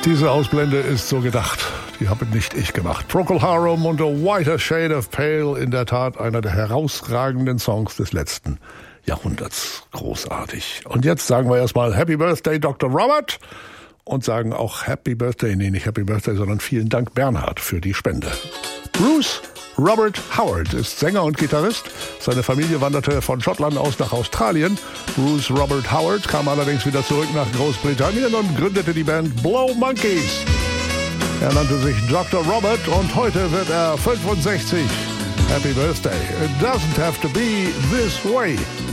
Diese Ausblende ist so gedacht. Die habe nicht ich gemacht. Procol Harum und A Whiter Shade of Pale, in der Tat einer der herausragenden Songs des letzten Jahrhunderts. Großartig. Und jetzt sagen wir erstmal Happy Birthday Dr. Robert und sagen auch Happy Birthday, nee, nicht Happy Birthday, sondern vielen Dank Bernhard für die Spende. Bruce Robert Howard ist Sänger und Gitarrist. Seine Familie wanderte von Schottland aus nach Australien. Bruce Robert Howard kam allerdings wieder zurück nach Großbritannien und gründete die Band Blow Monkeys. Er nannte sich Dr. Robert und heute wird er 65. Happy Birthday. It doesn't have to be this way.